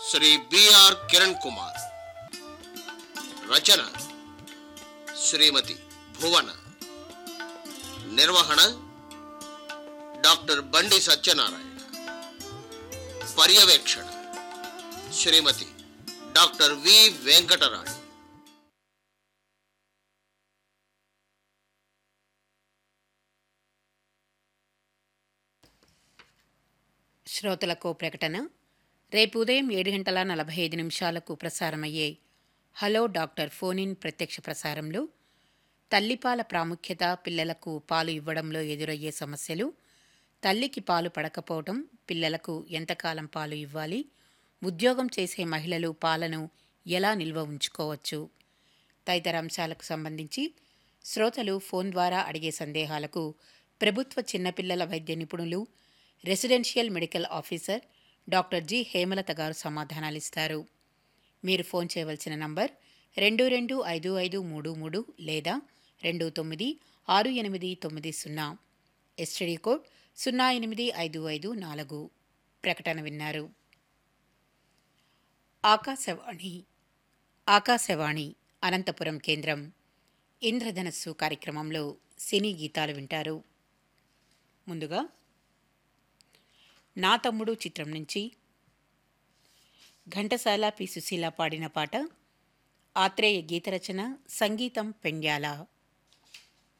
Shri BR Kiran Kumar. రచన శ్రీమతి భువన. నిర్వహణ doctor బండి సత్యనారాయణ. పర్యవేక్షణ శ్రీమతి డాక్టర్ వి వెంకటరాణి. శ్రోతలకు ప్రకటన. రేపు ఉదయం 7:45 ప్రసారమయ్యే హలో డాక్టర్ ఫోన్ ఇన్ ప్రత్యక్ష ప్రసారంలో తల్లిపాల ప్రాముఖ్యత, పిల్లలకు పాలు ఇవ్వడంలో ఎదురయ్యే సమస్యలు, తల్లికి పాలు పడకపోవడం, పిల్లలకు ఎంతకాలం పాలు ఇవ్వాలి, ఉద్యోగం చేసే మహిళలు పాలను ఎలా నిల్వ ఉంచుకోవచ్చు తదితర అంశాలకు సంబంధించి శ్రోతలు ఫోన్ ద్వారా అడిగే సందేహాలకు ప్రభుత్వ చిన్నపిల్లల వైద్య నిపుణులు, residential medical officer doctor G Hemalatha గారు సమాధానాలిస్తారు. మీరు ఫోన్ చేయవలసిన నంబర్ 225533 లేదా 296890. STD code 08554. ప్రకటన విన్నారు. ఆకాశవాణి అనంతపురం కేంద్రం. ఇంద్రధనస్సు కార్యక్రమంలో సినీ గీతాలు వింటారు. ముందుగా నా తమ్ముడు చిత్రం నుంచి ఘంటసాల పి. సుశీల పాడిన పాట. ఆత్రేయ గీతరచన, సంగీతం పెండ్యాల.